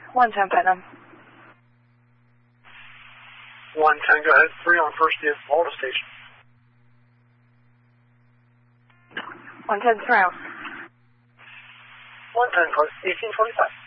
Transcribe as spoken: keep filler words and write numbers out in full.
one ten Putnam. one ten, go ahead. three on first is Florida Station. one ten surround. one ten, eighteen twenty-five.